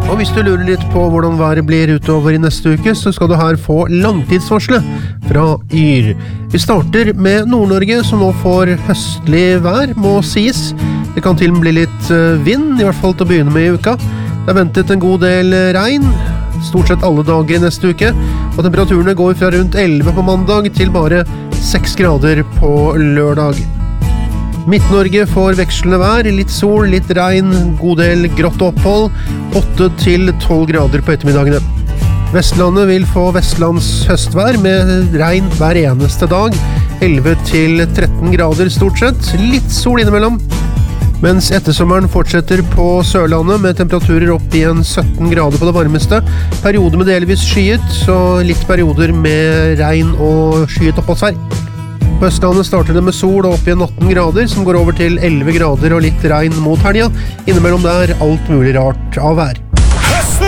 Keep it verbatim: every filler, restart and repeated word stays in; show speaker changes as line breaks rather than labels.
Og hvis du lurer litt på hvordan været blir utover i neste uke, så skal du her få langtidsvarslet fra Yr. Vi starter med Nord-Norge, som nå får høstlig vær, må sies. Det kan til og med bli litt vind, i hvert fall til å begynne med i uka. Det er ventet en god del regn, stort sett alle dager i neste uke, og temperaturene går fra rundt elleve på mandag til bare seks grader på lørdag. Midt-Norge får vekslende vær, litt sol, litt regn, god del grått opphold, åtte til tolv grader på ettermiddagene. Vestlandet vil få vestlands høstvær med regn hver eneste dag, elleve til tretten grader stort sett, litt sol innimellom. Mens ettersommeren fortsetter på Sørlandet med temperaturer opp i en sytten grader på det varmeste, perioder med delvis skyet, så litt perioder med regn og skyet oppholdsvær. På Østlandet starter det med sol og opp i atten grader, som går over til elleve grader og litt regn mot helga. Innimellom der alt mulig rart av vær.